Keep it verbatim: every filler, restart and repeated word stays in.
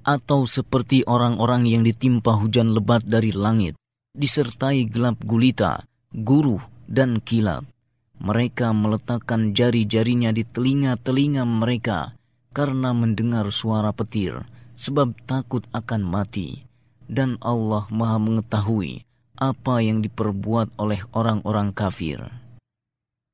atau seperti orang-orang yang ditimpa hujan lebat dari langit, disertai gelap gulita, guruh, dan kilat. Mereka meletakkan jari-jarinya di telinga-telinga mereka karena mendengar suara petir, sebab takut akan mati. Dan Allah Maha mengetahui apa yang diperbuat oleh orang-orang kafir.